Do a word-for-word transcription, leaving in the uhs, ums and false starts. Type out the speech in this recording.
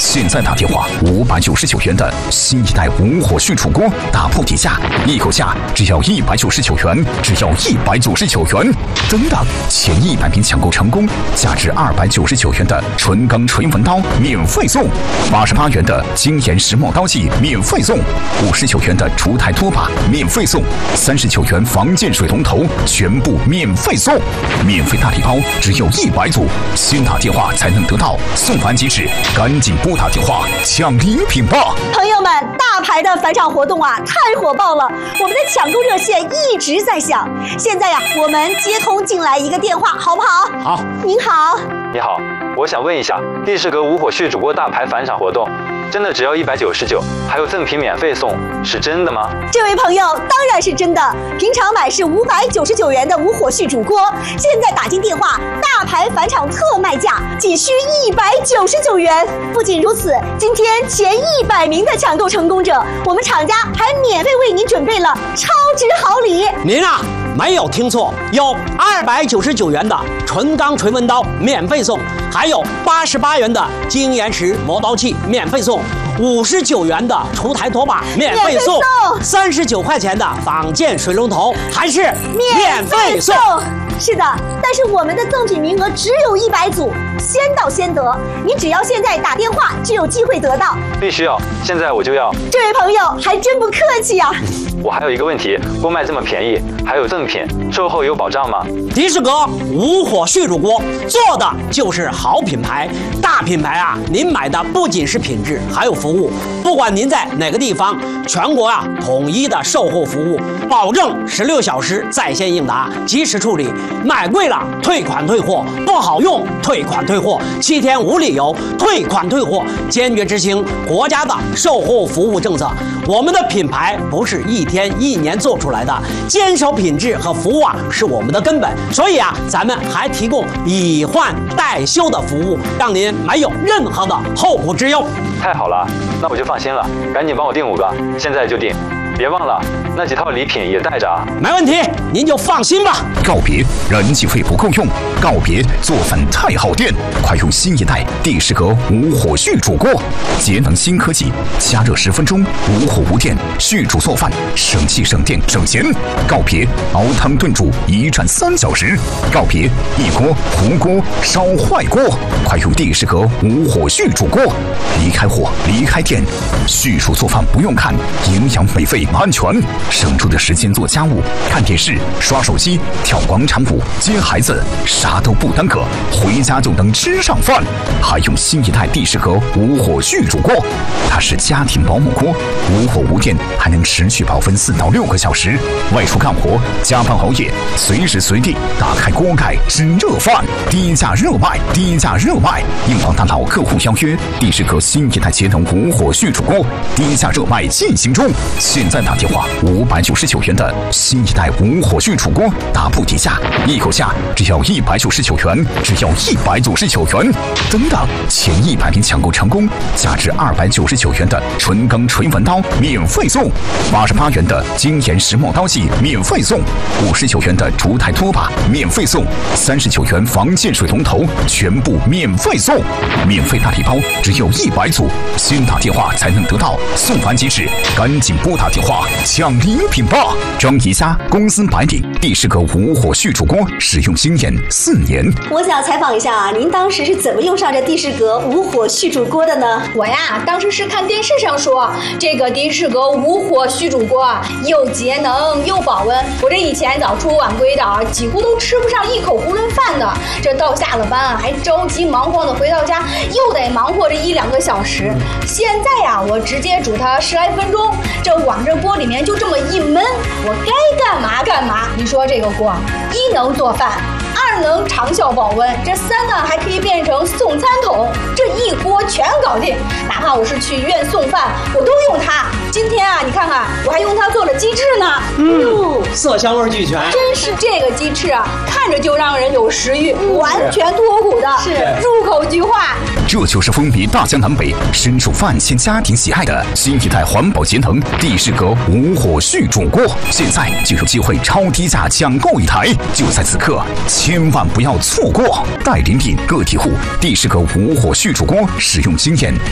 现在打电话五百九十九元的新一代无火续煮锅，打破底价，一口价只要一百九十九元，只要一百九十九元。等等，前一百名抢购成功，价值二百九十九元的纯钢锤纹刀免费送，八十八元的精研石墨刀器免费送，五十九元的烛台拖把免费送，三十九元防溅水龙头全部免费送，免费大礼包只有一百组，先打电话才能得到，送完即止，赶紧拨打电话抢礼品吧！ 朋友们，大牌的返场活动啊，太火爆了！我们的抢购热线一直在响。现在呀、啊，我们接通进来一个电话，好不好？ 好。 您好。 你好，我想问一下，帝释阁无火续煮锅大牌返场活动，真的只要一百九十九，还有赠品免费送，是真的吗？ 这位朋友，当然是真的。平常买是五百九十九元的无火续煮锅，现在打进电话，大牌返场特卖价仅需一百九十九元。不仅如此，今天前一百名的抢购成功者，我们厂家还免费为您准备了超值好礼。 您啊，没有听错，有二百九十九元的纯钢锤纹刀免费送，还有八十八元的精研石磨刀器免费送，五十九元的烛台拖把免费送，三十九块钱的防溅水龙头还是免费送。 是的，但是我们的赠品名额只有一百组，先到先得。你只要现在打电话，就有机会得到。 必须要，现在我就要。 这位朋友还真不客气呀、啊。 我还有一个问题，锅卖这么便宜，还有赠品，售后有保障吗？ 帝释阁无火续煮锅做的就是好品牌，大品牌啊！您买的不仅是品质，还有服务。不管您在哪个地方，全国啊统一的售后服务，保证十六小时在线应答，及时处理。买贵了退款退货，不好用退款退货，七天无理由退款退货，坚决执行国家的售后服务政策。我们的品牌不是一天一年做出来的，坚守品质和服务啊是我们的根本。所以啊，咱们还提供以换代修的服务，让您没有任何的后顾之忧。 太好了，那我就放心了，赶紧帮我订五个，现在就订。别忘了，那几套礼品也带着啊。 没问题，您就放心吧。 告别燃气费不够用，告别做饭太耗电，快用新一代帝释阁无火续煮锅，节能新科技，加热十分钟，无火无电，续煮做饭，省气省电省钱。告别熬汤炖煮一站三小时，告别一锅糊锅烧坏锅，快用帝释阁无火续煮锅，离开火离开电，续煮做饭不用看，营养美味安全，省出的时间做家务、看电视、刷手机、跳广场舞、接孩子，啥都不耽搁，回家就能吃上饭。还用新一代帝释阁无火续煮锅，它是家庭保姆锅，无火无电，还能持续保温四到六个小时。外出干活、加班熬夜，随时随地打开锅盖吃热饭，低价热卖，低价热卖！应广大老客户邀约，帝释阁新一代节能无火续煮锅低价热卖进行中。现在打电话五百九十九元的新一代无火续煮锅，打破底价，一口价只要一百九十九元，只要一百九十九元。等等，前一百名抢购成功，价值二百九十九元的纯钢锤纹刀免费送，八十八元的精研石墨刀器免费送，五十九元的烛台拖把免费送，三十九元防溅水龙头全部免费送，免费大礼包只有一百组，先打电话才能得到，送完即止，赶紧拨打电话抢礼品吧！张怡佳公司白领帝释阁无火续煮锅使用经验四年。 我想采访一下啊，您当时是怎么用上这帝释阁无火续煮锅的呢？ 我呀，当时是看电视上说这个帝释阁无火续煮锅啊，又节能又保温。我这以前早出晚归的啊，几乎都吃不上一口囫囵饭的。这到下了班啊，还着急忙慌的回到家，又得忙活这一两个小时。现在呀，我直接煮它十来分钟，这往这锅里面就这么一焖，我该干嘛干嘛。你说这个锅，一能做饭，二能长效保温，这三呢还可以变成送餐桶，这一锅全搞定。哪怕我是去医院送饭，我都用它。今天啊，你看看，我还用它做了鸡翅呢。 嗯，色香味俱全。 真是这个鸡翅啊，看着就让人有食欲，完全脱骨的， 是入口即化。 这就是风靡大江南北、深受万千家庭喜爱的新一代环保节能帝释阁无火续煮锅，现在就有机会超低价抢购一台，就在此刻，千万不要错过！代领品个体户帝释阁无火续煮锅使用经验